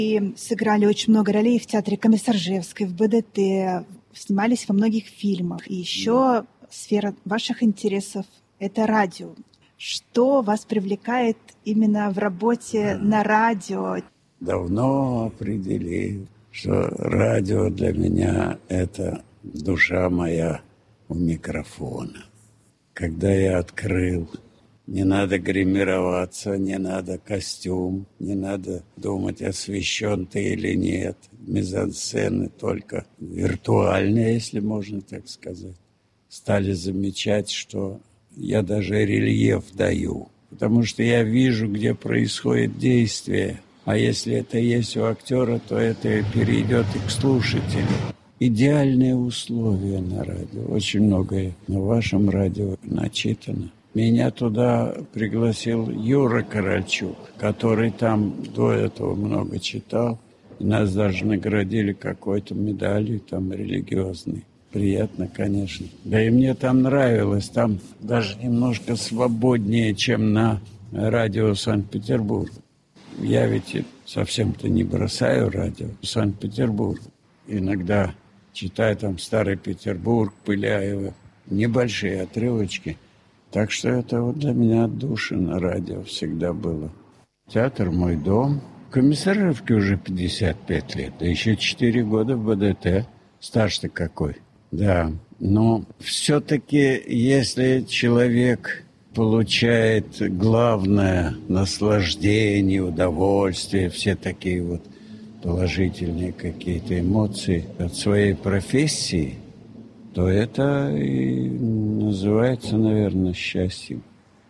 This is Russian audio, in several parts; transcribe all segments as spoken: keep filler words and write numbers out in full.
И сыграли очень много ролей в театре Комиссаржевской, в БДТ, снимались во многих фильмах. И еще сфера ваших интересов – это радио. Что вас привлекает именно в работе на радио? Давно определил, что радио для меня – это душа моя у микрофона. Когда я открыл, не надо гримироваться, не надо костюм, не надо думать, освещен ты или нет. Мизансцены только виртуальные, если можно так сказать. Стали замечать, что я даже рельеф даю, потому что я вижу, где происходит действие. А если это есть у актера, то это перейдет и к слушателю. Идеальные условия на радио. Очень многое на вашем радио начитано. Меня туда пригласил Юра Корольчук, который там до этого много читал. И нас даже наградили какой-то медалью там религиозной. Приятно, конечно. Да и мне там нравилось. Там даже немножко свободнее, чем на радио Санкт-Петербург. Я ведь совсем-то не бросаю радио Санкт-Петербург. Иногда читаю там «Старый Петербург», Пыляева. Небольшие отрывочки. Так что это вот для меня отдушина радио всегда было. Театр «Мой дом». В Комиссаржевке уже пятьдесят пять лет. Да еще четыре года в БДТ. Стаж-то какой. Да, но все-таки, если человек получает главное наслаждение, удовольствие, все такие вот положительные какие-то эмоции от своей профессии, то это и называется, наверное, счастьем.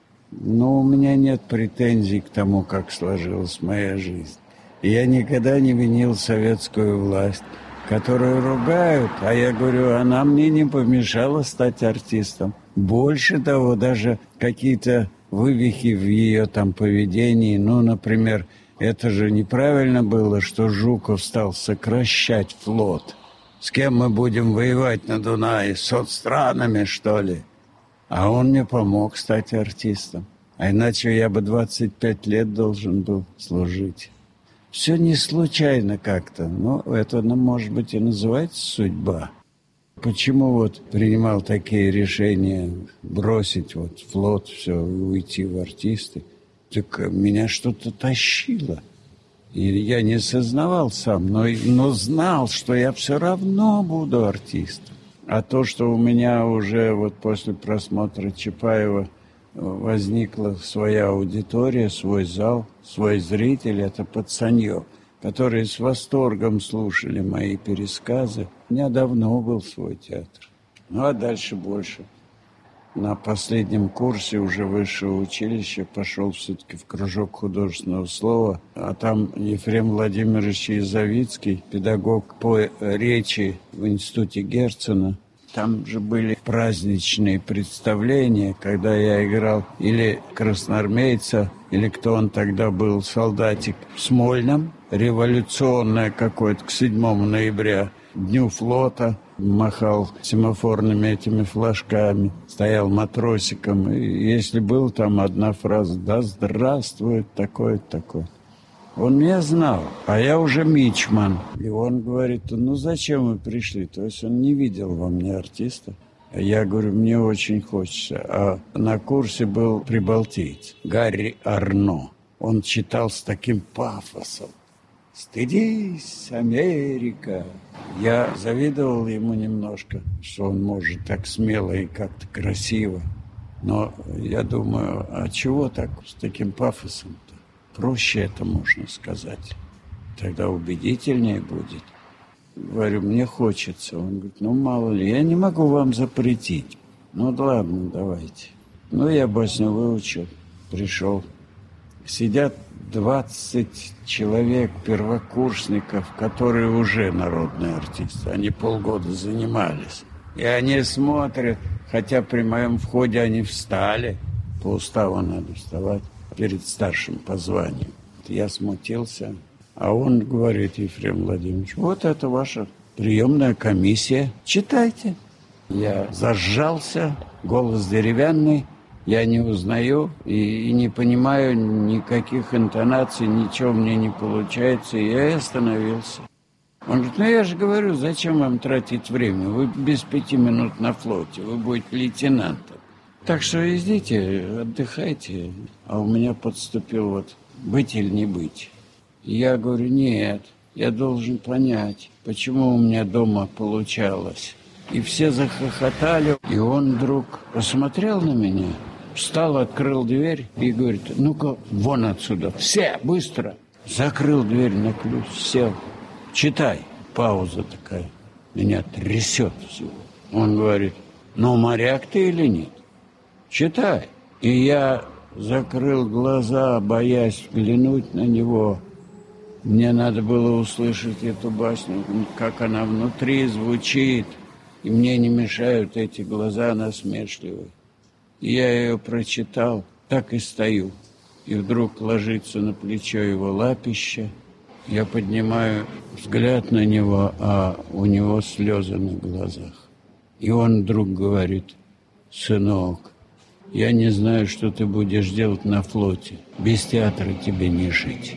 Но у меня нет претензий к тому, как сложилась моя жизнь. И я никогда не винил советскую власть, которую ругают, а я говорю, она мне не помешала стать артистом. Больше того, даже какие-то вывихи в ее там поведении, ну, например, это же неправильно было, что Жуков стал сокращать флот. С кем мы будем воевать на Дунае? С соцстранами, что ли? А он мне помог стать артистом. А иначе я бы двадцать пять лет должен был служить. Все не случайно как-то. Но это, ну, может быть, и называется судьба. Почему вот принимал такие решения бросить вот флот, все, уйти в артисты? Так меня что-то тащило. И я не сознавал сам, но, но знал, что я все равно буду артистом. А то, что у меня уже вот после просмотра Чапаева возникла своя аудитория, свой зал, свой зритель, это пацанье, которые с восторгом слушали мои пересказы. У меня давно был свой театр. Ну, а дальше больше. На последнем курсе уже высшего училища пошел все-таки в кружок художественного слова. А там Ефрем Владимирович Язовицкий, педагог по речи в институте Герцена. Там же были праздничные представления, когда я играл или красноармейца, или кто он тогда был, солдатик в Смольном. Революционное какое-то к седьмому ноября, Дню флота. Махал семафорными этими флажками, стоял матросиком. И если была там одна фраза, да здравствует такой-то такой. Он меня знал, а я уже мичман. И он говорит, ну зачем вы пришли? То есть он не видел во мне артиста. Я говорю, мне очень хочется. А на курсе был прибалтиец Гарри Арно. Он читал с таким пафосом. «Стыдись, Америка!» Я завидовал ему немножко, что он может так смело и как-то красиво. Но я думаю, а чего так с таким пафосом-то? Проще это можно сказать. Тогда убедительнее будет. Говорю, мне хочется. Он говорит, ну мало ли, я не могу вам запретить. Ну да ладно, давайте. Ну я басню выучил, пришел. Сидят двадцать человек, первокурсников, которые уже народные артисты. Они полгода занимались. И они смотрят, хотя при моем входе они встали. По уставу надо вставать перед старшим по званию. Я смутился. А он говорит, Ефрем Владимирович, вот это ваша приемная комиссия. Читайте. Я зажался, голос деревянный. Я не узнаю и, и не понимаю никаких интонаций, ничего мне не получается, и я и остановился. Он говорит, ну я же говорю, зачем вам тратить время? Вы без пяти минут на флоте, вы будете лейтенантом. Так что идите, отдыхайте. А у меня подступил вот быть или не быть. И я говорю, нет, я должен понять, почему у меня дома получалось. И все захохотали, и он вдруг посмотрел на меня, встал, открыл дверь и говорит, ну-ка, вон отсюда, все, быстро. Закрыл дверь на ключ, сел, читай. Пауза такая, меня трясет всего. Он говорит, ну, моряк ты или нет? Читай. И я закрыл глаза, боясь взглянуть на него. Мне надо было услышать эту басню, как она внутри звучит. И мне не мешают эти глаза насмешливые. И я ее прочитал, так и стою. И вдруг ложится на плечо его лапище. Я поднимаю взгляд на него, а у него слезы на глазах. И он вдруг говорит, сынок, я не знаю, что ты будешь делать на флоте. Без театра тебе не жить.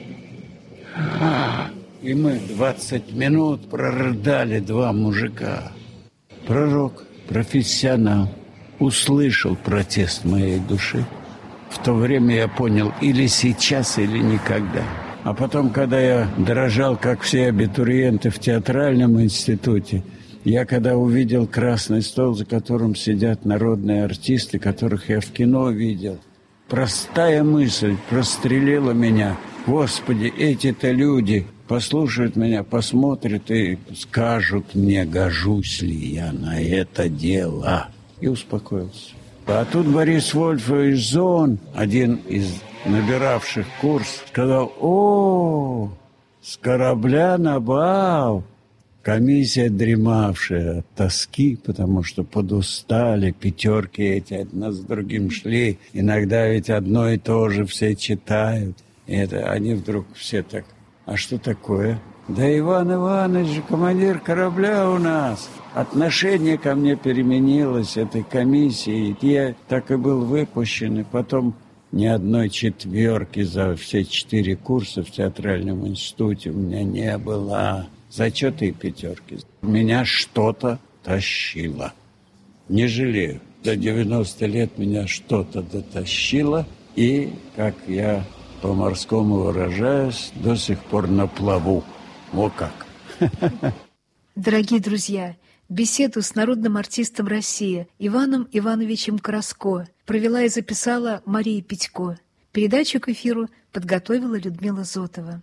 И мы двадцать минут прорыдали, два мужика. Пророк, профессионал, услышал протест моей души. В то время я понял, или сейчас, или никогда. А потом, когда я дрожал, как все абитуриенты в театральном институте, я когда увидел красный стол, за которым сидят народные артисты, которых я в кино видел, простая мысль прострелила меня. Господи, эти-то люди послушают меня, посмотрят и скажут мне, гожусь ли я на это дело. И успокоился. А тут Борис Вольфович Зон, один из набиравших курс, сказал, о, с корабля на бал. Комиссия, дремавшая от тоски, потому что подустали, пятерки эти одна с другим шли. Иногда ведь одно и то же все читают. И это они вдруг все так, а что такое? Да Иван Иванович же командир корабля у нас. Отношение ко мне переменилось этой комиссии. Я так и был выпущен, и потом ни одной четверки за все четыре курса в театральном институте у меня не было. Зачеты и пятерки. Меня что-то тащило. Не жалею. До девяноста лет меня что-то дотащило. И, как я по-морскому выражаюсь, до сих пор на плаву. Вот как. Дорогие друзья, беседу с народным артистом России Иваном Ивановичем Краско провела и записала Мария Петько. Передачу к эфиру подготовила Людмила Зотова.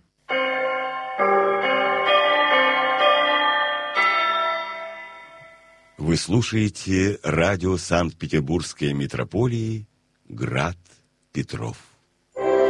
Вы слушаете радио Санкт-Петербургской метрополии «Град Петров».